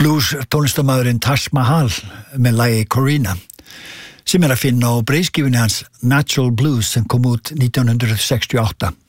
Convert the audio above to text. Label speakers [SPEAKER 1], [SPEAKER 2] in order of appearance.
[SPEAKER 1] Blues tónlistarmaðurinn Taj Mahal með lagi Corina sem að finna á breiðskífunni hans Natural Blues sem kom út 1968.